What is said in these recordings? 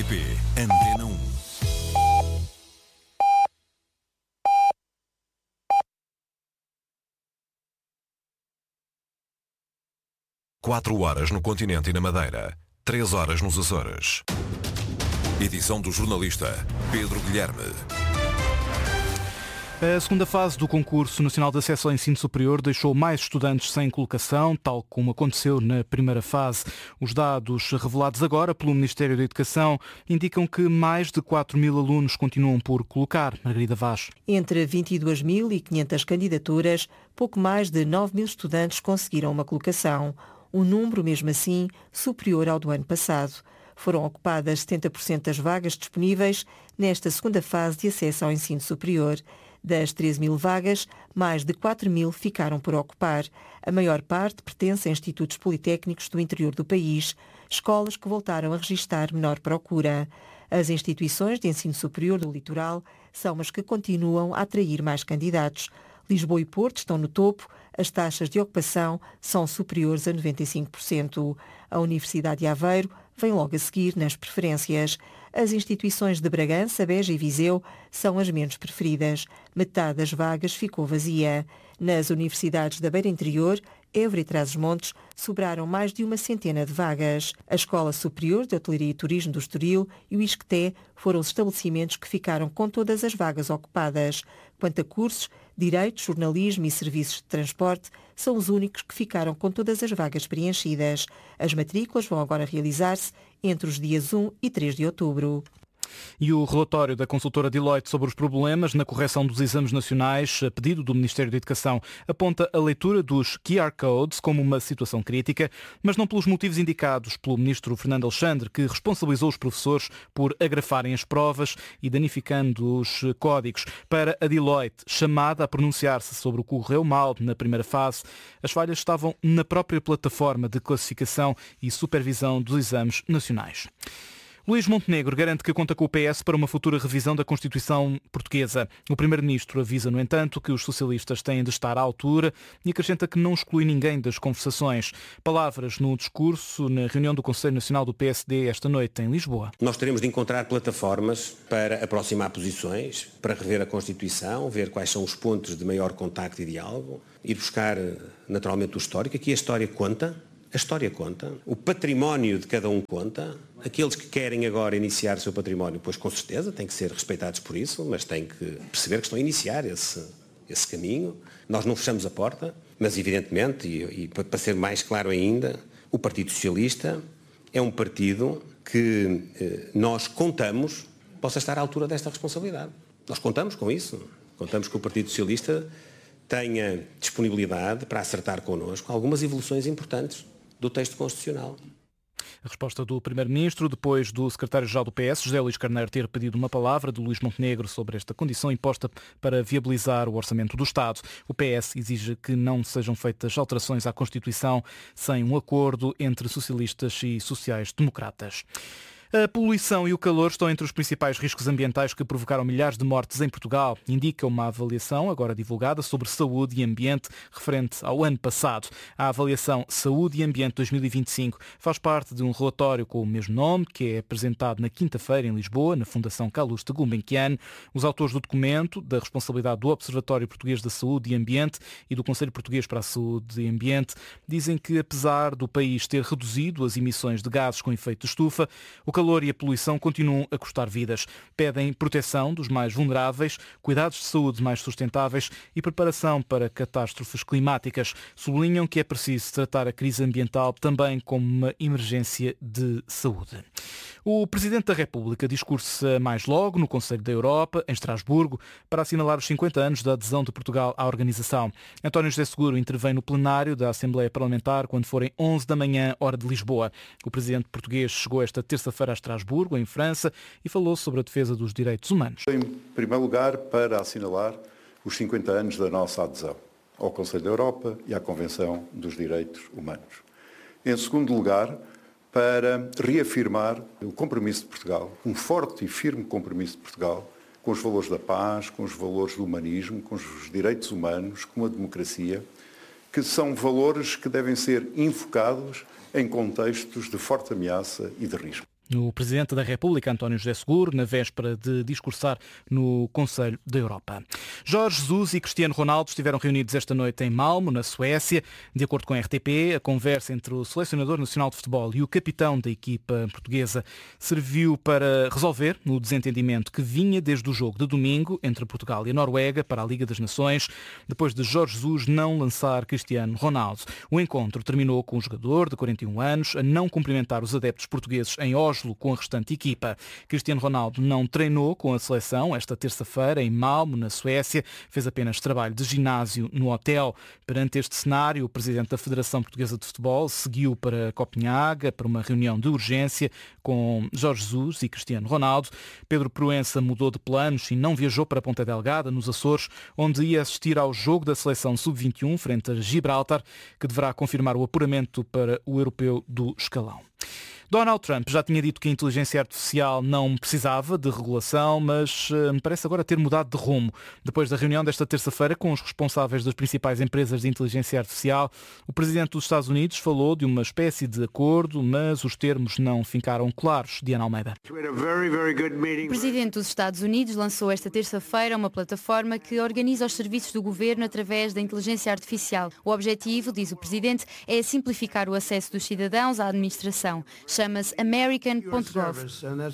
RTP Antena 1. Quatro horas no continente e na Madeira, 3 horas nos Açores. Edição do jornalista Pedro Guilherme. A segunda fase do Concurso Nacional de Acesso ao Ensino Superior deixou mais estudantes sem colocação, tal como aconteceu na primeira fase. Os dados revelados agora pelo Ministério da Educação indicam que mais de 4.000 alunos continuam por colocar. Margarida Vaz. Entre 22.500 candidaturas, pouco mais de 9.000 estudantes conseguiram uma colocação. Um número, mesmo assim, superior ao do ano passado. Foram ocupadas 70% das vagas disponíveis nesta segunda fase de acesso ao ensino superior. Das 13.000 vagas, mais de 4.000 ficaram por ocupar. A maior parte pertence a institutos politécnicos do interior do país, escolas que voltaram a registrar menor procura. As instituições de ensino superior do litoral são as que continuam a atrair mais candidatos. Lisboa e Porto estão no topo, as taxas de ocupação são superiores a 95%. A Universidade de Aveiro vem logo a seguir nas preferências. As instituições de Bragança, Beja e Viseu são as menos preferidas. Metade das vagas ficou vazia. Nas universidades da Beira Interior, Évora e Trás-os-Montes sobraram mais de uma centena de vagas. A Escola Superior de Hotelaria e Turismo do Estoril e o ISCTE foram os estabelecimentos que ficaram com todas as vagas ocupadas. Quanto a cursos, Direito, Jornalismo e Serviços de Transporte são os únicos que ficaram com todas as vagas preenchidas. As matrículas vão agora realizar-se entre os dias 1 e 3 de outubro. E o relatório da consultora Deloitte sobre os problemas na correção dos exames nacionais, a pedido do Ministério da Educação, aponta a leitura dos QR Codes como uma situação crítica, mas não pelos motivos indicados pelo Ministro Fernando Alexandre, que responsabilizou os professores por agrafarem as provas e danificando os códigos. Para a Deloitte, chamada a pronunciar-se sobre o que correu mal na primeira fase, as falhas estavam na própria plataforma de classificação e supervisão dos exames nacionais. Luís Montenegro garante que conta com o PS para uma futura revisão da Constituição portuguesa. O Primeiro-Ministro avisa, no entanto, que os socialistas têm de estar à altura e acrescenta que não exclui ninguém das conversações. Palavras no discurso na reunião do Conselho Nacional do PSD esta noite em Lisboa. Nós teremos de encontrar plataformas para aproximar posições, para rever a Constituição, ver quais são os pontos de maior contacto e diálogo, ir buscar naturalmente o histórico. Aqui a história conta. A história conta, o património de cada um conta, aqueles que querem agora iniciar o seu património, pois com certeza têm que ser respeitados por isso, mas têm que perceber que estão a iniciar esse caminho. Nós não fechamos a porta, mas evidentemente, e para ser mais claro ainda, o Partido Socialista é um partido que nós contamos possa estar à altura desta responsabilidade. Nós contamos com isso, contamos que o Partido Socialista tenha disponibilidade para acertar connosco algumas evoluções importantes do texto constitucional. A resposta do Primeiro-Ministro, depois do Secretário-Geral do PS, José Luís Carneiro, ter pedido uma palavra de Luís Montenegro sobre esta condição imposta para viabilizar o orçamento do Estado. O PS exige que não sejam feitas alterações à Constituição sem um acordo entre socialistas e sociais-democratas. A poluição e o calor estão entre os principais riscos ambientais que provocaram milhares de mortes em Portugal, indica uma avaliação agora divulgada sobre saúde e ambiente referente ao ano passado. A avaliação Saúde e Ambiente 2025 faz parte de um relatório com o mesmo nome, que é apresentado na quinta-feira em Lisboa, na Fundação Calouste Gulbenkian. Os autores do documento, da responsabilidade do Observatório Português da Saúde e Ambiente e do Conselho Português para a Saúde e Ambiente, dizem que apesar do país ter reduzido as emissões de gases com efeito de estufa, o calor e a poluição continuam a custar vidas. Pedem proteção dos mais vulneráveis, cuidados de saúde mais sustentáveis e preparação para catástrofes climáticas. Sublinham que é preciso tratar a crise ambiental também como uma emergência de saúde. O Presidente da República discursa mais logo no Conselho da Europa, em Estrasburgo, para assinalar os 50 anos da adesão de Portugal à organização. António José Seguro intervém no plenário da Assembleia Parlamentar quando forem 11 da manhã, hora de Lisboa. O Presidente português chegou esta terça-feira a Estrasburgo, em França, e falou sobre a defesa dos direitos humanos. Em primeiro lugar, para assinalar os 50 anos da nossa adesão ao Conselho da Europa e à Convenção dos Direitos Humanos. Em segundo lugar, para reafirmar o compromisso de Portugal, um forte e firme compromisso de Portugal com os valores da paz, com os valores do humanismo, com os direitos humanos, com a democracia, que são valores que devem ser invocados em contextos de forte ameaça e de risco. O Presidente da República, António José Seguro, na véspera de discursar no Conselho da Europa. Jorge Jesus e Cristiano Ronaldo estiveram reunidos esta noite em Malmö, na Suécia. De acordo com a RTP, a conversa entre o selecionador nacional de futebol e o capitão da equipa portuguesa serviu para resolver o desentendimento que vinha desde o jogo de domingo entre Portugal e a Noruega para a Liga das Nações, depois de Jorge Jesus não lançar Cristiano Ronaldo. O encontro terminou com o jogador de 41 anos a não cumprimentar os adeptos portugueses em Oslo com a restante equipa. Cristiano Ronaldo não treinou com a seleção esta terça-feira em Malmö, na Suécia. Fez apenas trabalho de ginásio no hotel. Perante este cenário, o Presidente da Federação Portuguesa de Futebol seguiu para Copenhaga para uma reunião de urgência com Jorge Jesus e Cristiano Ronaldo. Pedro Proença mudou de planos e não viajou para Ponta Delgada, nos Açores, onde ia assistir ao jogo da seleção sub-21 frente a Gibraltar, que deverá confirmar o apuramento para o europeu do escalão. Donald Trump já tinha dito que a inteligência artificial não precisava de regulação, mas parece agora ter mudado de rumo. Depois da reunião desta terça-feira com os responsáveis das principais empresas de inteligência artificial, o Presidente dos Estados Unidos falou de uma espécie de acordo, mas os termos não ficaram claros. Diana Almeida. O Presidente dos Estados Unidos lançou esta terça-feira uma plataforma que organiza os serviços do governo através da inteligência artificial. O objetivo, diz o Presidente, é simplificar o acesso dos cidadãos à administração. Chama-se American.gov.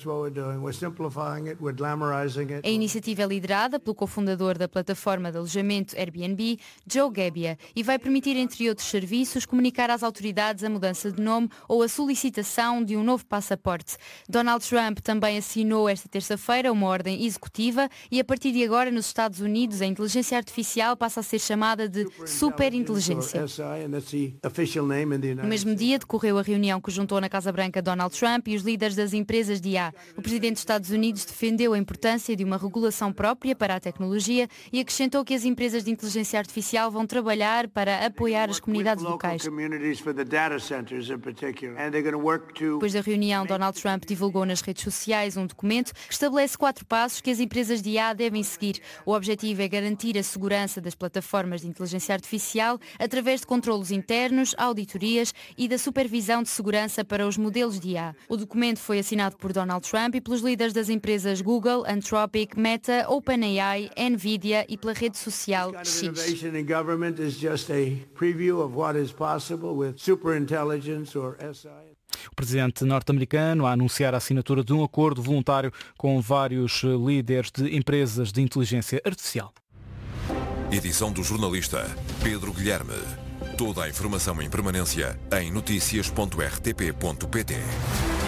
A iniciativa é liderada pelo cofundador da plataforma de alojamento Airbnb, Joe Gebbia, e vai permitir, entre outros serviços, comunicar às autoridades a mudança de nome ou a solicitação de um novo passaporte. Donald Trump também assinou esta terça-feira uma ordem executiva e, a partir de agora, nos Estados Unidos, a inteligência artificial passa a ser chamada de superinteligência. No mesmo dia, decorreu a reunião que juntou na Casa Branca Donald Trump e os líderes das empresas de IA. O Presidente dos Estados Unidos defendeu a importância de uma regulação própria para a tecnologia e acrescentou que as empresas de inteligência artificial vão trabalhar para apoiar as comunidades locais. Depois da reunião, Donald Trump divulgou nas redes sociais um documento que estabelece 4 passos que as empresas de IA devem seguir. O objetivo é garantir a segurança das plataformas de inteligência artificial através de controlos internos, auditorias e da supervisão de segurança para os modelos de IA. O documento foi assinado por Donald Trump e pelos líderes das empresas Google, Anthropic, Meta, OpenAI, Nvidia e pela rede social X. O presidente norte-americano a anunciar a assinatura de um acordo voluntário com vários líderes de empresas de inteligência artificial. Edição do jornalista Pedro Guilherme. Toda a informação em permanência em noticias.rtp.pt.